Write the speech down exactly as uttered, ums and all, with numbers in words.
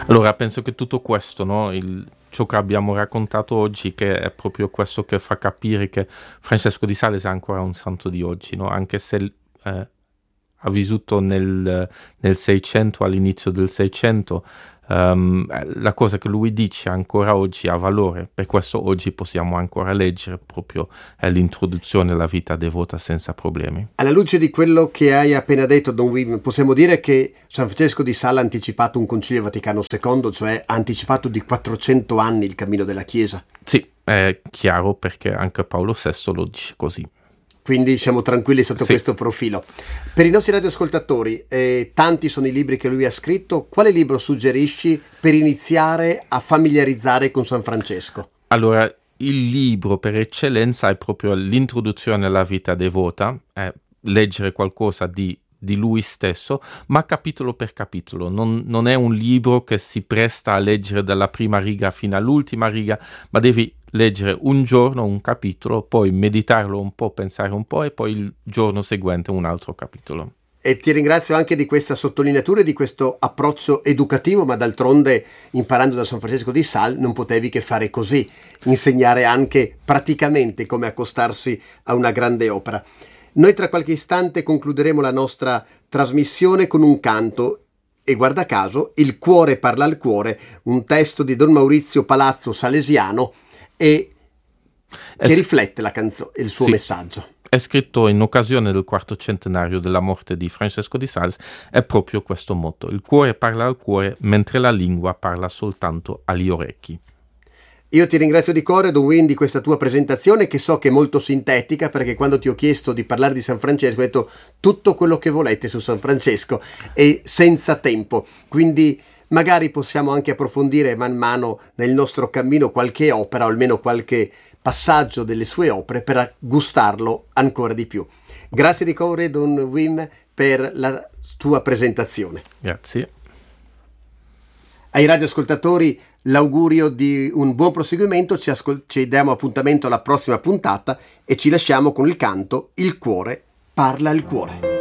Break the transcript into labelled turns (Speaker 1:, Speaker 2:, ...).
Speaker 1: Allora, penso che tutto questo, no, il, ciò che abbiamo raccontato oggi, che è proprio questo che fa capire che Francesco di Sales è ancora un santo di oggi, no? Anche se eh, ha vissuto nel, nel seicento, all'inizio del seicento, um, la cosa che lui dice ancora oggi ha valore, per questo oggi possiamo ancora leggere proprio eh, l'introduzione alla vita devota senza problemi.
Speaker 2: Alla luce di quello che hai appena detto, Don Wim, possiamo dire che San Francesco di Sales ha anticipato un concilio Vaticano secondo, cioè ha anticipato di quattrocento anni il cammino della Chiesa?
Speaker 1: Sì, è chiaro, perché anche Paolo sesto lo dice così.
Speaker 2: Quindi siamo tranquilli sotto
Speaker 1: sì.
Speaker 2: questo profilo. Per i nostri radioascoltatori, eh, tanti sono i libri che lui ha scritto. Quale libro suggerisci per iniziare a familiarizzare con San Francesco?
Speaker 1: Allora, il libro per eccellenza è proprio l'introduzione alla vita devota, è leggere qualcosa di, di lui stesso, ma capitolo per capitolo. Non, non è un libro che si presta a leggere dalla prima riga fino all'ultima riga, ma devi leggere un giorno un capitolo, poi meditarlo un po', pensare un po' e poi il giorno seguente un altro capitolo.
Speaker 2: E ti ringrazio anche di questa sottolineatura e di questo approccio educativo, ma d'altronde imparando da San Francesco di Sales non potevi che fare così, insegnare anche praticamente come accostarsi a una grande opera. Noi tra qualche istante concluderemo la nostra trasmissione con un canto e guarda caso Il cuore parla al cuore, un testo di Don Maurizio Palazzo Salesiano e che
Speaker 1: Es-
Speaker 2: riflette la canzo- il suo
Speaker 1: sì.
Speaker 2: messaggio.
Speaker 1: È scritto in occasione del quarto centenario della morte di Francesco di Sales, è proprio questo motto: il cuore parla al cuore mentre la lingua parla soltanto agli orecchi.
Speaker 2: Io ti ringrazio di cuore, Don Wim, di questa tua presentazione, che so che è molto sintetica, perché quando ti ho chiesto di parlare di San Francesco ho detto tutto quello che volete su San Francesco e senza tempo, quindi magari possiamo anche approfondire man mano nel nostro cammino qualche opera o almeno qualche passaggio delle sue opere per gustarlo ancora di più. Grazie di cuore, Don Wim, per la tua presentazione.
Speaker 1: Grazie.
Speaker 2: Ai radioascoltatori l'augurio di un buon proseguimento, ci, ascol- ci diamo appuntamento alla prossima puntata e ci lasciamo con il canto Il cuore parla al cuore.